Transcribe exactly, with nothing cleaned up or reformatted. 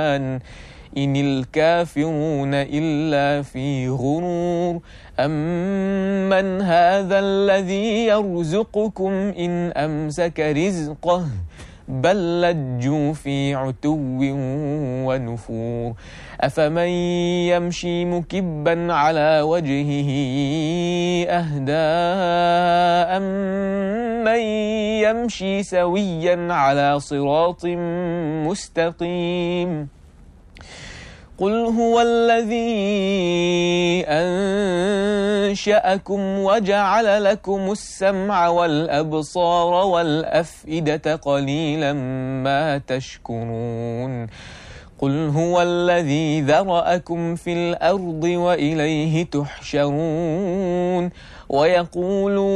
الرحمن إن الكافرون إلا في غرور أمن هذا الذي يرزقكم إن أمسك رزقه بل لجوا في عتو ونفور أفمن يمشي مكبا على وجهه أهدى أمن يمشي سويا على صراط مستقيم قل هو الذي أنشأكم وجعل لكم السمع والأبصار والأفئدة قليلا ما تشكرون قل هو الذي ذرأكم في الأرض وإليه تحشرون ويقولون